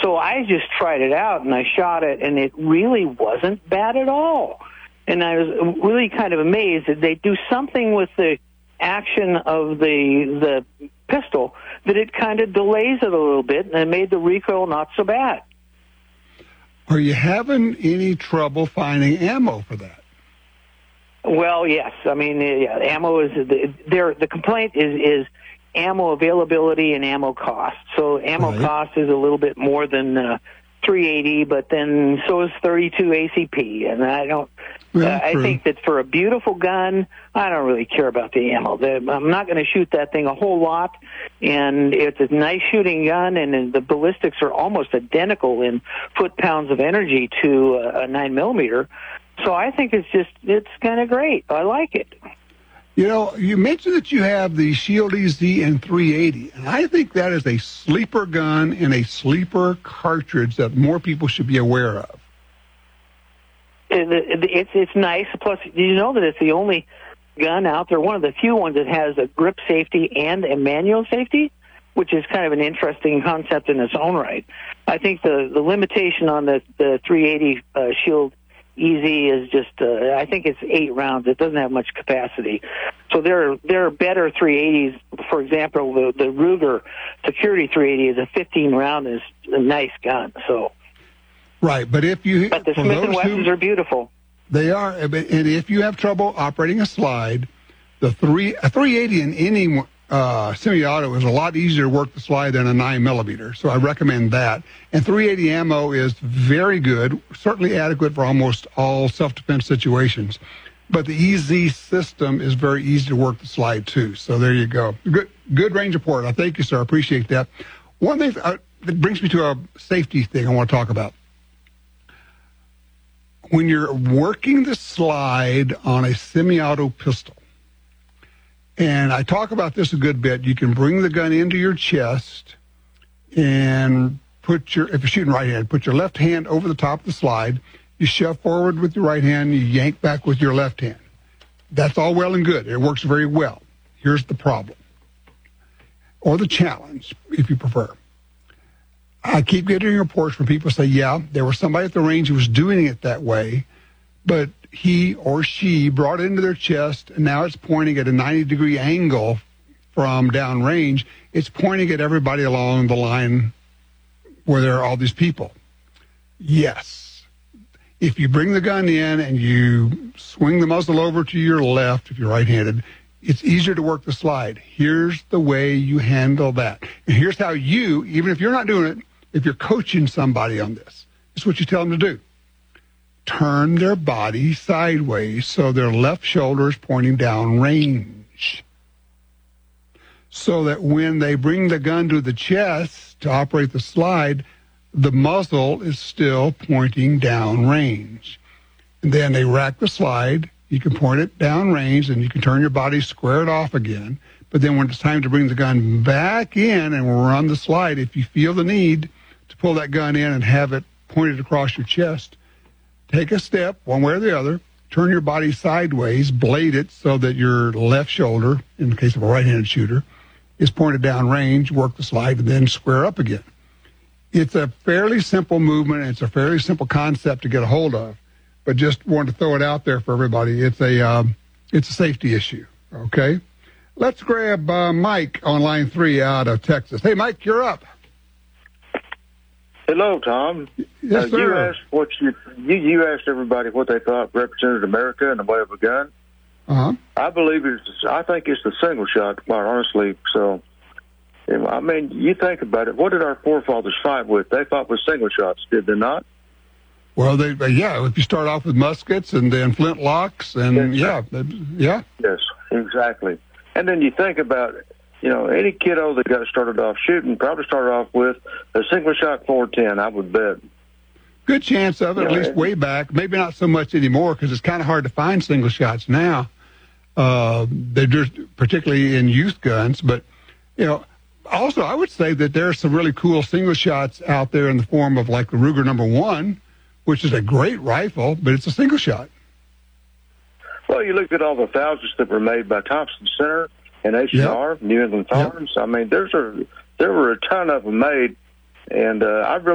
So I just tried it out, and I shot it, and it really wasn't bad at all. And I was really kind of amazed that they do something with the action of the pistol that it kind of delays it a little bit, and it made the recoil not so bad. Are you having any trouble finding ammo for that? Well, yes. I mean, ammo is the complaint is ammo availability and ammo cost. So ammo cost is a little bit more than 380, but then so is 32 ACP. And I don't. I think that for a beautiful gun, I don't really care about the ammo. I'm not going to shoot that thing a whole lot, and it's a nice shooting gun, and the ballistics are almost identical in foot-pounds of energy to a 9mm. So I think it's kind of great. I like it. You know, you mentioned that you have the Shield EZ and 380, and I think that is a sleeper gun and a sleeper cartridge that more people should be aware of. It's nice. Plus, you know that it's the only gun out there, one of the few ones that has a grip safety and a manual safety, which is kind of an interesting concept in its own right. I think the limitation on the 380 Shield EZ is just, I think it's 8 rounds. It doesn't have much capacity. So there are better 380s. For example, the Ruger Security 380 is a 15-round, is a nice gun. So. Right, but if you... But the Smith & Wessons are beautiful. They are, and if you have trouble operating a slide, a 380 in any semi-auto is a lot easier to work the slide than a 9mm, so I recommend that. And 380 ammo is very good, certainly adequate for almost all self-defense situations. But the EZ system is very easy to work the slide, too. So there you go. Good range report. I thank you, sir. I appreciate that. One thing that brings me to a safety thing I want to talk about. When you're working the slide on a semi-auto pistol, and I talk about this a good bit, you can bring the gun into your chest and if you're shooting right-handed, put your left hand over the top of the slide, you shove forward with your right hand, you yank back with your left hand. That's all well and good. It works very well. Here's the problem, or the challenge, if you prefer. I keep getting reports from people say, yeah, there was somebody at the range who was doing it that way, but he or she brought it into their chest, and now it's pointing at a 90-degree angle from downrange. It's pointing at everybody along the line where there are all these people. Yes. If you bring the gun in and you swing the muzzle over to your left, if you're right-handed, it's easier to work the slide. Here's the way you handle that. And here's how you, even if you're not doing it, if you're coaching somebody on this, it's what you tell them to do. Turn their body sideways so their left shoulder is pointing down range. So that when they bring the gun to the chest to operate the slide, the muzzle is still pointing down range. And then they rack the slide, you can point it down range, and you can turn your body, square it off again. But then when it's time to bring the gun back in and run the slide, if you feel the need to pull that gun in and have it pointed across your chest, take a step, one way or the other, turn your body sideways, blade it so that your left shoulder, in the case of a right-handed shooter, is pointed down range, work the slide, and then square up again. It's a fairly simple movement, and it's a fairly simple concept to get a hold of, but just wanted to throw it out there for everybody. It's a safety issue, okay? Let's grab Mike on line 3 out of Texas. Hey, Mike, you're up. Hello, Tom. Yes, sir. You asked everybody what they thought represented America in the way of a gun. Uh-huh. I think it's the single shot, quite honestly. So, I mean, you think about it. What did our forefathers fight with? They fought with single shots, did they not? Well, if you start off with muskets and then flintlocks, and yeah. Yes, exactly. And then you think about it. You know, any kiddo that got started off shooting probably started off with a single-shot 410, I would bet. Good chance of it, at least way back. Maybe not so much anymore because it's kind of hard to find single shots now. They're just particularly in youth guns. But, you know, also I would say that there are some really cool single shots out there in the form of like the Ruger No. 1, which is a great rifle, but it's a single shot. Well, you look at all the thousands that were made by Thompson Center and H&R, New England Farms. I mean, there were a ton of them made, and I really